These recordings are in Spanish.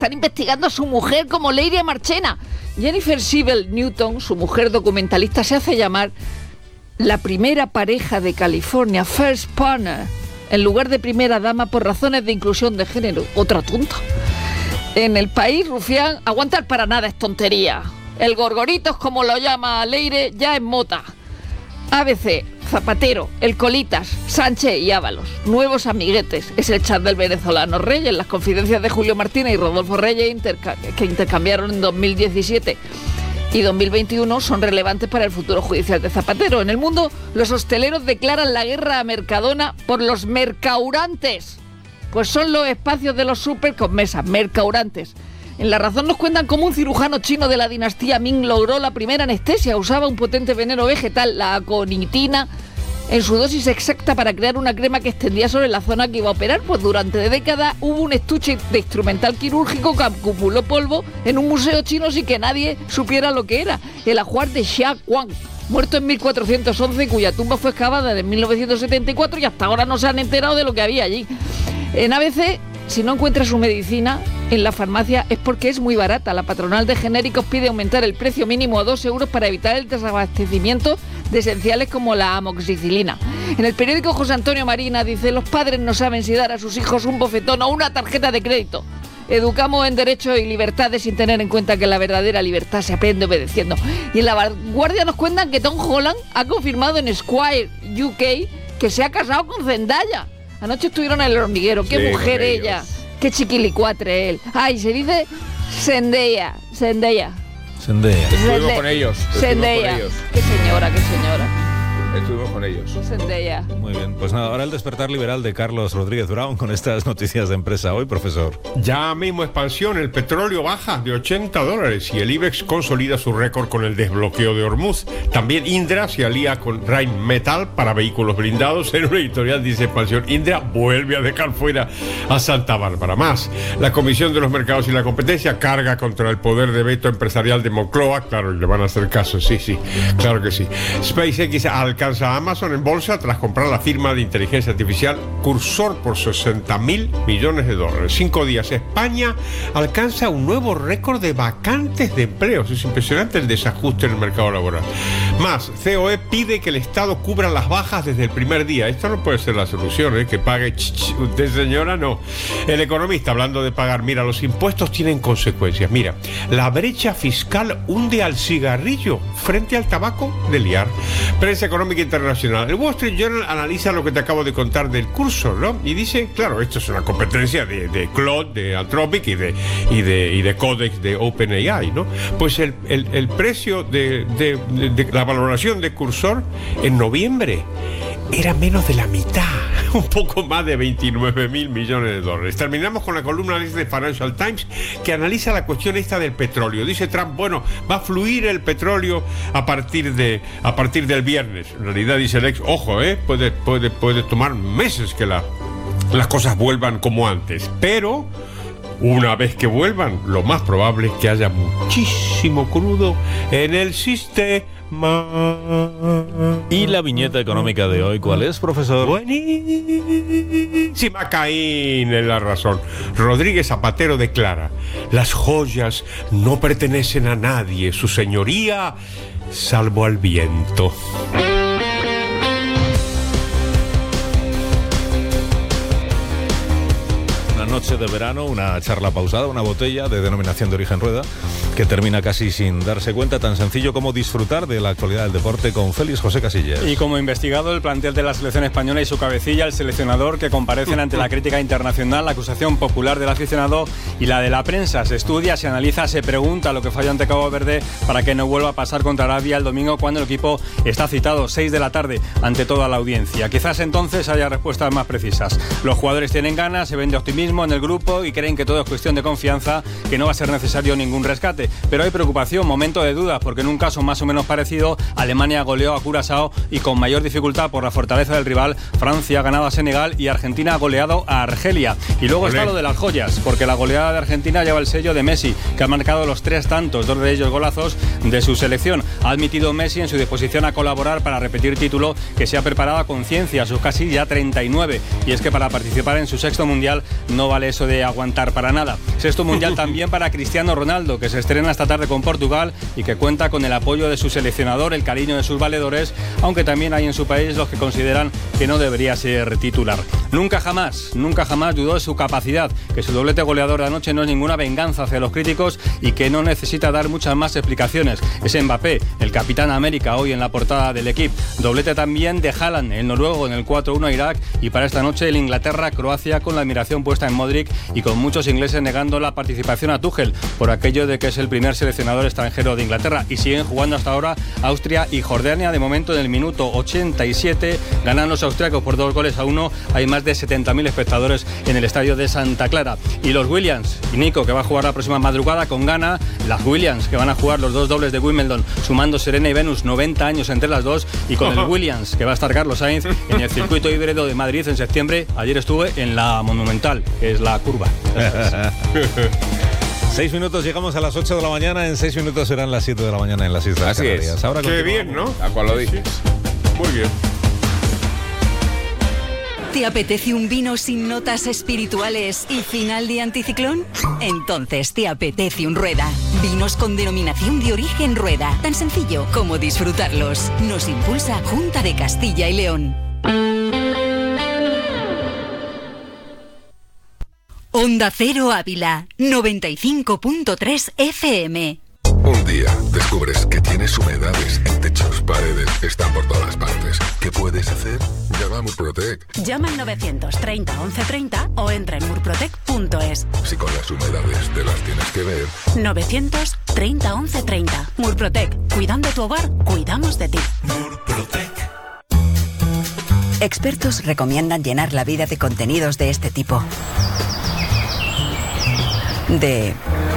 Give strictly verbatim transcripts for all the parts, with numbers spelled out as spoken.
Están investigando a su mujer como Lady Marchena. Jennifer Siebel Newton, su mujer documentalista, se hace llamar la primera pareja de California, first partner, en lugar de primera dama por razones de inclusión de género. Otra tonta. En El País, Rufián, aguantar para nada es tontería. El Gorgoritos, como lo llama Leire, ya es mota. A B C, Zapatero, El Colitas, Sánchez y Ábalos. Nuevos amiguetes. Es el chat del venezolano Reyes. Las confidencias de Julio Martínez y Rodolfo Reyes, interca- que intercambiaron en dos mil diecisiete y dos mil veintiuno, son relevantes para el futuro judicial de Zapatero. En el mundo, los hosteleros declaran la guerra a Mercadona por los mercaurantes. Pues son los espacios de los súper con mesas, mercaurantes. En La Razón nos cuentan cómo un cirujano chino de la dinastía Ming logró la primera anestesia. Usaba un potente veneno vegetal, la aconitina, en su dosis exacta para crear una crema que extendía sobre la zona que iba a operar. Pues durante décadas hubo un estuche de instrumental quirúrgico que acumuló polvo en un museo chino sin que nadie supiera lo que era. El ajuar de Xia Guang, muerto en mil cuatrocientos once, cuya tumba fue excavada en mil novecientos setenta y cuatro y hasta ahora no se han enterado de lo que había allí. En A B C, si no encuentra su medicina en la farmacia es porque es muy barata. La patronal de genéricos pide aumentar el precio mínimo a dos euros para evitar el desabastecimiento de esenciales como la amoxicilina. En el periódico, José Antonio Marina dice: los padres no saben si dar a sus hijos un bofetón o una tarjeta de crédito. Educamos en derechos y libertades sin tener en cuenta que la verdadera libertad se aprende obedeciendo. Y en La Vanguardia nos cuentan que Tom Holland ha confirmado en Esquire U K que se ha casado con Zendaya. Anoche estuvieron en El Hormiguero. Qué sí, mujer ella. Qué chiquilicuatre él. Ay, se dice Zendaya. Zendaya. Zendaya. Estuvimos con ellos. Zendaya. Qué señora, qué señora. Estuvimos con ellos. Zendaya. Muy bien, pues nada, ahora el despertar liberal de Carlos Rodríguez Brown con estas noticias de empresa hoy, profesor. Ya mismo expansión, el petróleo baja de ochenta dólares y el IBEX consolida su récord con el desbloqueo de Hormuz. También Indra se alía con Rheinmetall para vehículos blindados. En una editorial dice expansión, Indra vuelve a dejar fuera a Santa Bárbara. Más, la Comisión de los Mercados y la Competencia carga contra el poder de veto empresarial de Moncloa. Claro, le van a hacer caso, sí, sí, claro que sí. SpaceX alcanza a Amazon en bolsa tras comprar la firma de inteligencia artificial Cursor por sesenta mil millones de dólares. Cinco días. España alcanza un nuevo récord de vacantes de empleos. Es impresionante el desajuste en el mercado laboral. Más, C O E pide que el Estado cubra las bajas desde el primer día. Esto no puede ser la solución, ¿eh? Que pague. Ch, ch, usted, señora, no. El economista, hablando de pagar, mira, los impuestos tienen consecuencias. Mira, la brecha fiscal hunde al cigarrillo frente al tabaco de liar. Prensa económica internacional. El Wall Street Journal analiza lo que te acabo de contar del curso, ¿no? Y dice, claro, esto es una competencia de, de Claude, de Anthropic y de, y de, y de Codex de OpenAI, ¿no? Pues el, el, el precio de, de, de, de la valoración de Cursor en noviembre era menos de la mitad, un poco más de veintinueve mil millones de dólares. Terminamos con la columna de Financial Times que analiza la cuestión esta del petróleo. Dice Trump, bueno, va a fluir el petróleo a partir de a partir del viernes. En realidad dice el ex, ojo, eh, puede, puede, puede tomar meses que la, las cosas vuelvan como antes, pero una vez que vuelvan, lo más probable es que haya muchísimo crudo en el sistema. ¿Y la viñeta económica de hoy cuál es, profesor? Buenísima, Caín en la razón. Rodríguez Zapatero declara: las joyas no pertenecen a nadie, su señoría, salvo al viento. Noche de verano, una charla pausada, una botella de denominación de origen rueda que termina casi sin darse cuenta, tan sencillo como disfrutar de la actualidad del deporte con Félix José Casillas. Y como investigado el plantel de la selección española y su cabecilla, el seleccionador, que comparecen ante la crítica internacional, la acusación popular del aficionado y la de la prensa. Se estudia, se analiza, se pregunta lo que falló ante Cabo Verde para que no vuelva a pasar contra Arabia el domingo, cuando el equipo está citado seis de la tarde ante toda la audiencia. Quizás entonces haya respuestas más precisas. Los jugadores tienen ganas, se ven de optimismo en el grupo y creen que todo es cuestión de confianza, que no va a ser necesario ningún rescate. Pero hay preocupación, momento de dudas, porque en un caso más o menos parecido, Alemania goleó a Curazao y con mayor dificultad por la fortaleza del rival, Francia ha ganado a Senegal y Argentina ha goleado a Argelia. Y luego Olé. Está lo de las joyas, porque la goleada de Argentina lleva el sello de Messi, que ha marcado los tres tantos, dos de ellos golazos de su selección. Ha admitido Messi en su disposición a colaborar para repetir título, que se ha preparado a conciencia, sus casi ya treinta y nueve. Y es que para participar en su sexto mundial no vale eso de aguantar para nada. Sexto mundial también para Cristiano Ronaldo, que se estrena esta tarde con Portugal y que cuenta con el apoyo de su seleccionador, el cariño de sus valedores, aunque también hay en su país los que consideran que no debería ser titular. Nunca jamás, nunca jamás dudó de su capacidad, que su doblete goleador de anoche no es ninguna venganza hacia los críticos y que no necesita dar muchas más explicaciones. Es Mbappé, el capitán América, hoy en la portada del equipo. Doblete también de Haaland, el noruego, en el cuatro uno a Irak, y para esta noche el Inglaterra-Croacia, con la admiración puesta en Modric y con muchos ingleses negando la participación a Tuchel por aquello de que es el primer seleccionador extranjero de Inglaterra. Y siguen jugando hasta ahora Austria y Jordania. De momento, en el minuto ochenta y siete ganan los austriacos por dos goles a uno. Hay más de setenta mil espectadores en el estadio de Santa Clara. Y los Williams, y Nico, que va a jugar la próxima madrugada con Ghana. Las Williams, que van a jugar los dos dobles de Wimbledon, sumando Serena y Venus, noventa años entre las dos. Y con el Williams, que va a estar Carlos Sainz en el circuito híbrido de Madrid en septiembre. Ayer estuve en la Monumental, que es la curva. Seis minutos, llegamos a las ocho de la mañana. En seis minutos serán las siete de la mañana en las Islas Así Canarias. es. Ahora Qué bien, ¿no? A cual lo dices. Muy bien. ¿Te apetece un vino sin notas espirituales y final de anticiclón? Entonces te apetece un Rueda. Vinos con denominación de origen Rueda. Tan sencillo como disfrutarlos. Nos impulsa Junta de Castilla y León. Onda Cero Ávila, noventa y cinco punto tres F M. Un día descubres que tienes humedades en techos, paredes, están por todas partes. ¿Qué puedes hacer? Llama a Murprotec. Llama al novecientos treinta once treinta o entra en murprotec punto es. Si con las humedades te las tienes que ver. novecientos treinta once treinta. Murprotec. Cuidando tu hogar, cuidamos de ti. Murprotec. Expertos recomiendan llenar la vida de contenidos de este tipo. De...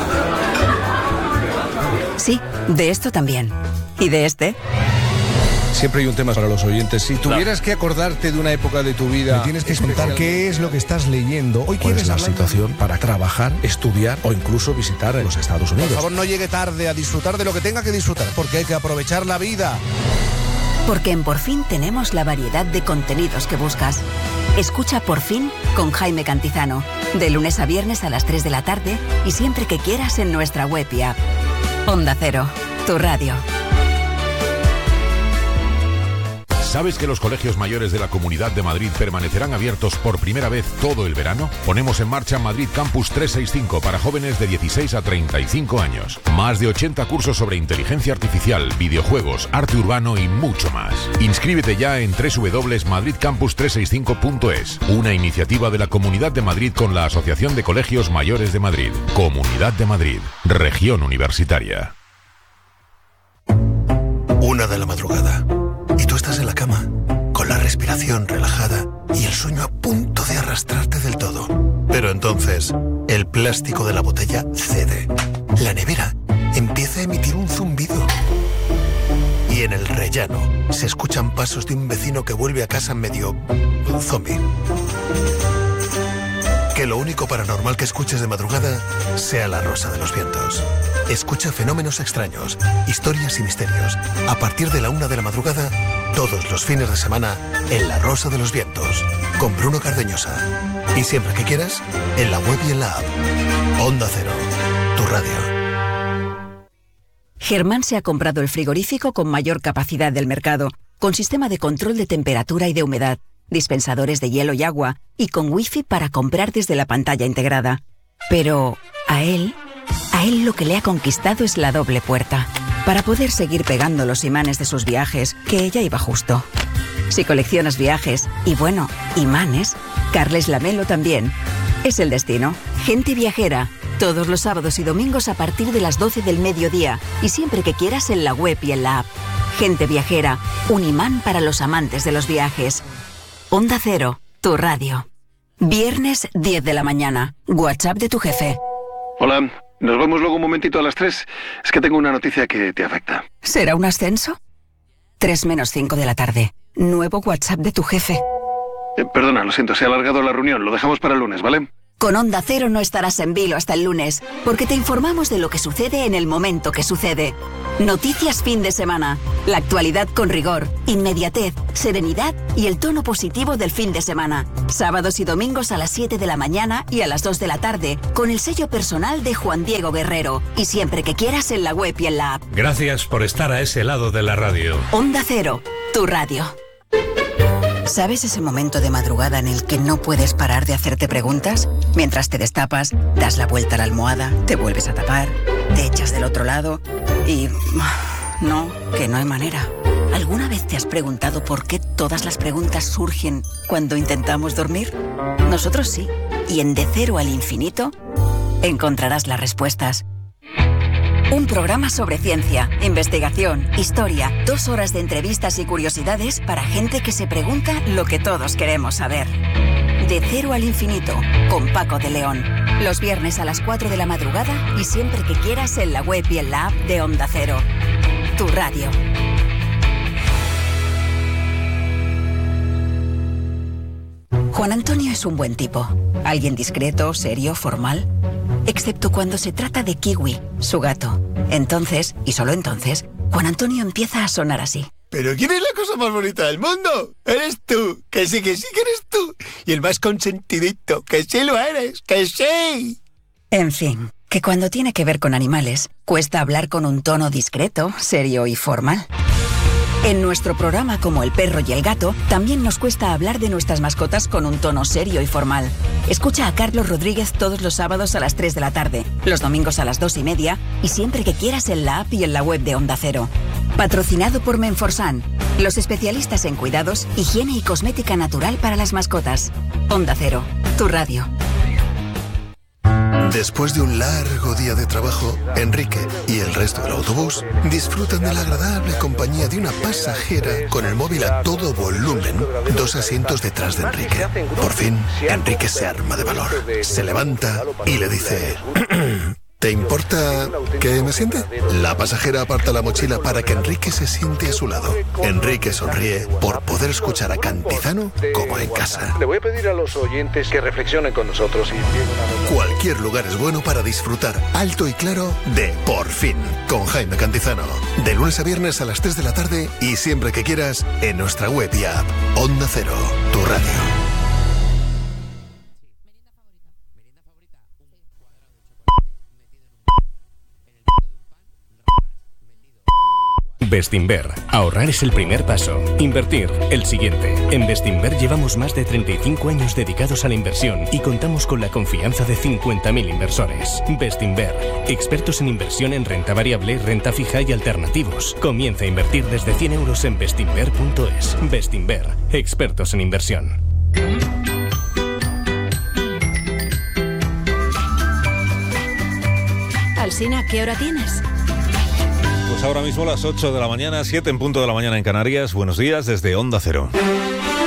Sí, de esto también. ¿Y de este? Siempre hay un tema para los oyentes. Si tuvieras que acordarte de una época de tu vida... Me tienes que contar qué es lo que estás leyendo. Hoy ¿Cuál quieres es la hablar situación para trabajar, estudiar o incluso visitar los Estados Unidos? Por favor, no llegue tarde a disfrutar de lo que tenga que disfrutar, porque hay que aprovechar la vida. Porque en Por Fin tenemos la variedad de contenidos que buscas. Escucha Por Fin con Jaime Cantizano, de lunes a viernes a las tres de la tarde y siempre que quieras en nuestra web y app. Onda Cero, tu radio. ¿Sabes que los colegios mayores de la Comunidad de Madrid permanecerán abiertos por primera vez todo el verano? Ponemos en marcha Madrid Campus trescientos sesenta y cinco para jóvenes de dieciséis a treinta y cinco años. Más de ochenta cursos sobre inteligencia artificial, videojuegos, arte urbano y mucho más. Inscríbete ya en doble u doble u doble u punto madrid campus trescientos sesenta y cinco punto es, una iniciativa de la Comunidad de Madrid con la Asociación de Colegios Mayores de Madrid. Comunidad de Madrid, región universitaria. Una de la madrugada. Y tú estás en la cama, con la respiración relajada y el sueño a punto de arrastrarte del todo. Pero entonces, el plástico de la botella cede. La nevera empieza a emitir un zumbido. Y en el rellano se escuchan pasos de un vecino que vuelve a casa medio zombie. Que lo único paranormal que escuches de madrugada sea la Rosa de los Vientos. Escucha fenómenos extraños, historias y misterios. A partir de la una de la madrugada, todos los fines de semana, en La Rosa de los Vientos, con Bruno Cardeñosa. Y siempre que quieras, en la web y en la app. Onda Cero, tu radio. Germán se ha comprado el frigorífico con mayor capacidad del mercado, con sistema de control de temperatura y de humedad, dispensadores de hielo y agua, y con wifi para comprar desde la pantalla integrada. Pero a él, a él lo que le ha conquistado es la doble puerta, para poder seguir pegando los imanes de sus viajes, que ella iba justo. Si coleccionas viajes, y bueno, imanes, Carles Lamelo también. Es el destino. Gente viajera, todos los sábados y domingos a partir de las doce del mediodía, y siempre que quieras en la web y en la app. Gente viajera, un imán para los amantes de los viajes. Onda Cero, tu radio. Viernes diez de la mañana. WhatsApp de tu jefe. Hola, nos vemos luego un momentito a las tres. Es que tengo una noticia que te afecta. ¿Será un ascenso? tres menos cinco de la tarde. Nuevo WhatsApp de tu jefe. Eh, perdona, lo siento, se ha alargado la reunión. Lo dejamos para el lunes, ¿vale? Con Onda Cero no estarás en vilo hasta el lunes, porque te informamos de lo que sucede en el momento que sucede. Noticias fin de semana. La actualidad con rigor, inmediatez, serenidad y el tono positivo del fin de semana. Sábados y domingos a las siete de la mañana y a las dos de la tarde, con el sello personal de Juan Diego Guerrero. Y siempre que quieras en la web y en la app. Gracias por estar a ese lado de la radio. Onda Cero, tu radio. ¿Sabes ese momento de madrugada en el que no puedes parar de hacerte preguntas? Mientras te destapas, das la vuelta a la almohada, te vuelves a tapar, te echas del otro lado y... no, que no hay manera. ¿Alguna vez te has preguntado por qué todas las preguntas surgen cuando intentamos dormir? Nosotros sí. Y en De Cero al Infinito encontrarás las respuestas. Un programa sobre ciencia, investigación, historia, dos horas de entrevistas y curiosidades para gente que se pregunta lo que todos queremos saber. De Cero al Infinito, con Paco de León. Los viernes a las cuatro de la madrugada y siempre que quieras en la web y en la app de Onda Cero. Tu radio. Juan Antonio es un buen tipo. Alguien discreto, serio, formal. Excepto cuando se trata de Kiwi, su gato. Entonces, y solo entonces, Juan Antonio empieza a sonar así. ¿Pero quién es la cosa más bonita del mundo? Eres tú, que sí, que sí que eres tú. Y el más consentidito, que sí lo eres, que sí. En fin, que cuando tiene que ver con animales, cuesta hablar con un tono discreto, serio y formal. En nuestro programa Como el perro y el gato, también nos cuesta hablar de nuestras mascotas con un tono serio y formal. Escucha a Carlos Rodríguez todos los sábados a las tres de la tarde, los domingos a las dos y media y siempre que quieras en la app y en la web de Onda Cero. Patrocinado por Menforsan, los especialistas en cuidados, higiene y cosmética natural para las mascotas. Onda Cero, tu radio. Después de un largo día de trabajo, Enrique y el resto del autobús disfrutan de la agradable compañía de una pasajera con el móvil a todo volumen, dos asientos detrás de Enrique. Por fin, Enrique se arma de valor, se levanta y le dice... ¿Te importa que me siente? La pasajera aparta la mochila para que Enrique se siente a su lado. Enrique sonríe por poder escuchar a Cantizano como en casa. Le voy a pedir a los oyentes que reflexionen con nosotros y... Cualquier lugar es bueno para disfrutar alto y claro de Por Fin, con Jaime Cantizano. De lunes a viernes a las tres de la tarde y siempre que quieras en nuestra web y app. Onda Cero, tu radio. Bestinver. Ahorrar es el primer paso. Invertir, el siguiente. En Bestinver llevamos más de treinta y cinco años dedicados a la inversión y contamos con la confianza de cincuenta mil inversores. Bestinver. Expertos en inversión en renta variable, renta fija y alternativos. Comienza a invertir desde cien euros en bestinver punto es. Bestinver. Expertos en inversión. Alsina, ¿qué hora tienes? Pues ahora mismo las ocho de la mañana, siete en punto de la mañana en Canarias. Buenos días desde Onda Cero.